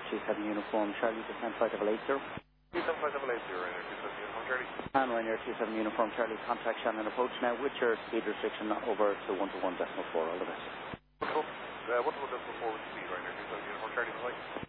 27 uniform Charlie, descent 5080. 27580, Ryanair 27 uniform Charlie. And Ryanair 27 uniform Charlie, contact Shannon approach now with your speed restriction over to 121.4, all the best. 121.4 with speed, Ryanair 27 uniform Charlie, bye.